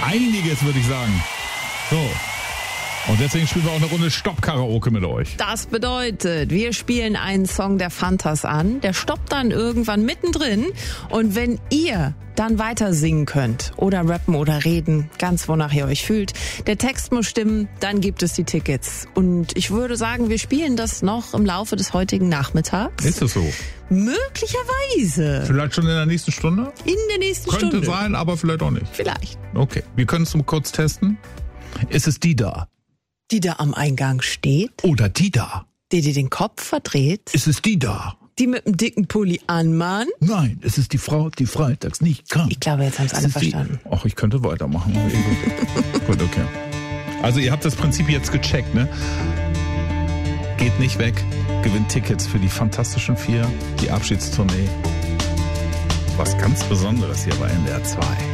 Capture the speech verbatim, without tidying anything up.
Einiges, würde ich sagen. So. Und deswegen spielen wir auch eine Runde Stopp-Karaoke mit euch. Das bedeutet, wir spielen einen Song der Fantas an, der stoppt dann irgendwann mittendrin und wenn ihr dann weiter singen könnt oder rappen oder reden, ganz wonach ihr euch fühlt, der Text muss stimmen, dann gibt es die Tickets. Und ich würde sagen, wir spielen das noch im Laufe des heutigen Nachmittags. Ist es so? Möglicherweise. Vielleicht schon in der nächsten Stunde? In der nächsten Könnte Stunde. Könnte sein, aber vielleicht auch nicht. Vielleicht. Okay, wir können es mal kurz testen. Ist es die da? Die da am Eingang steht? Oder die da? Die dir den Kopf verdreht? Ist es die da? Die mit dem dicken Pulli anmahnt? Nein, es ist die Frau, die freitags nicht kann. Ich glaube, jetzt haben es alle verstanden. Die... Ach, ich könnte weitermachen. Gut, okay. Also ihr habt das Prinzip jetzt gecheckt, ne? Geht nicht weg, gewinnt Tickets für die Fantastischen Vier, die Abschiedstournee. Was ganz Besonderes hier bei N D R zwei.